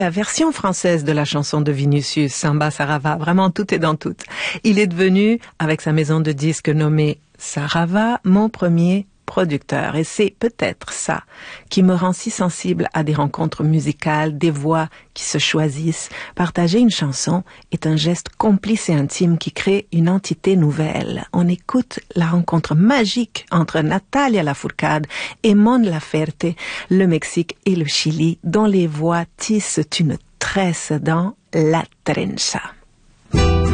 La version française de la chanson de Vinicius, Samba Sarava, vraiment tout est dans tout. Il est devenu, avec sa maison de disques nommée Sarava, mon premier producteur. Et c'est peut-être ça qui me rend si sensible à des rencontres musicales, des voix qui se choisissent. Partager une chanson est un geste complice et intime qui crée une entité nouvelle. On écoute la rencontre magique entre Natalia Lafourcade et Mon Laferte, le Mexique et le Chili, dont les voix tissent une tresse dans La Trenza.